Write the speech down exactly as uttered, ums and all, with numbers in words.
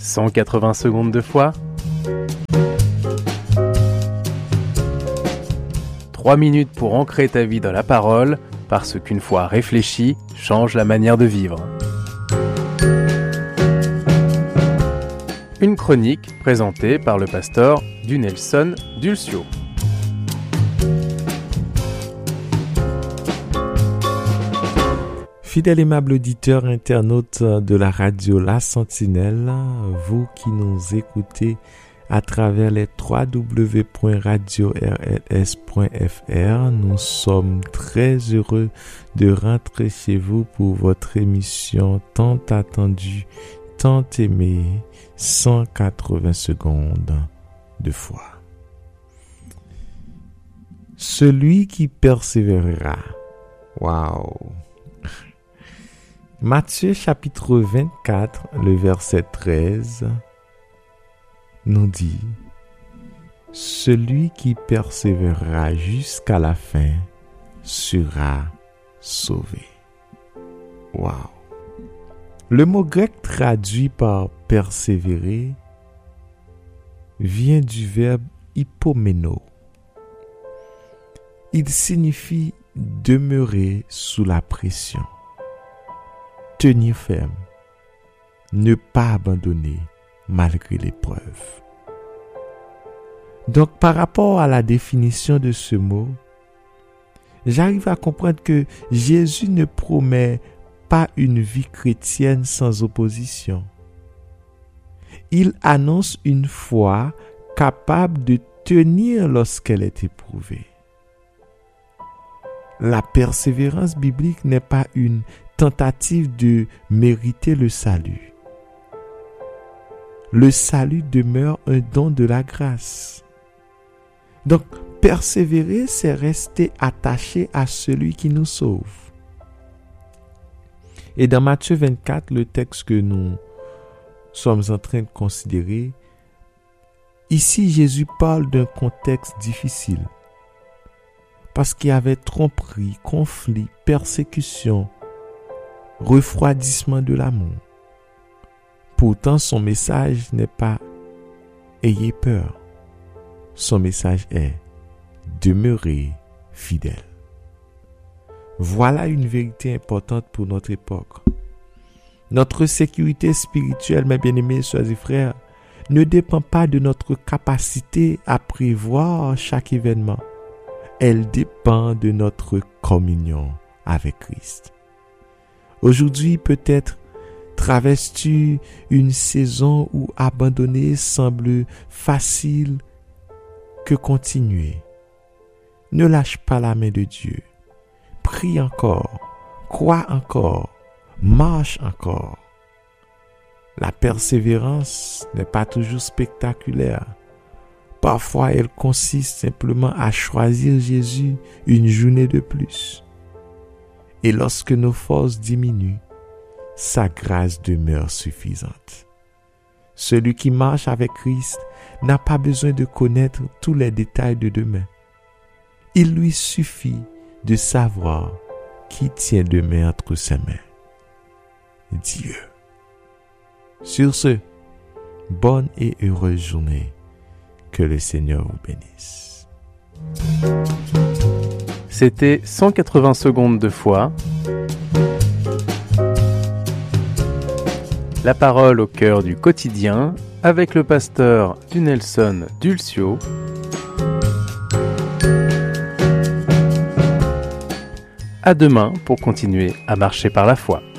cent quatre-vingts secondes de foi. trois minutes pour ancrer ta vie dans la parole, parce qu'une foi réfléchie change la manière de vivre. Une chronique présentée par le pasteur Dunelson Dulcio. Fidèles aimable auditeur internaute de la radio La Sentinelle, vous qui nous écoutez à travers les w w w point radio r l s point f r, nous sommes très heureux de rentrer chez vous pour votre émission tant attendue, tant aimée, cent quatre-vingts secondes de foi. Celui qui persévérera. Waouh! Matthieu chapitre vingt-quatre, le verset treize, nous dit « Celui qui persévérera jusqu'à la fin sera sauvé. » Waouh! Le mot grec traduit par « persévérer » vient du verbe « hypomeno ». Il signifie demeurer sous la pression, tenir ferme, ne pas abandonner malgré l'épreuve. Donc, par rapport à la définition de ce mot, j'arrive à comprendre que Jésus ne promet pas une vie chrétienne sans opposition. Il annonce une foi capable de tenir lorsqu'elle est éprouvée. La persévérance biblique n'est pas une tentative de mériter le salut. Le salut demeure un don de la grâce. Donc, persévérer, c'est rester attaché à celui qui nous sauve. Et dans Matthieu vingt-quatre, le texte que nous sommes en train de considérer, ici Jésus parle d'un contexte difficile. Parce qu'il y avait tromperie, conflit, persécution, refroidissement de l'amour. Pourtant, son message n'est pas « ayez peur ». Son message est « demeurez fidèles ». Voilà une vérité importante pour notre époque. Notre sécurité spirituelle, mes bien-aimés sœurs et frères, ne dépend pas de notre capacité à prévoir chaque événement. Elle dépend de notre communion avec Christ. Aujourd'hui, peut-être traverses-tu une saison où abandonner semble facile que continuer. Ne lâche pas la main de Dieu. Prie encore, crois encore, marche encore. La persévérance n'est pas toujours spectaculaire. Parfois, elle consiste simplement à choisir Jésus une journée de plus. Et lorsque nos forces diminuent, sa grâce demeure suffisante. Celui qui marche avec Christ n'a pas besoin de connaître tous les détails de demain. Il lui suffit de savoir qui tient demain entre ses mains. Dieu. Sur ce, bonne et heureuse journée. Que le Seigneur vous bénisse. C'était cent quatre-vingts secondes de foi. La parole au cœur du quotidien avec le pasteur Dunelson Dulcio. À demain pour continuer à marcher par la foi.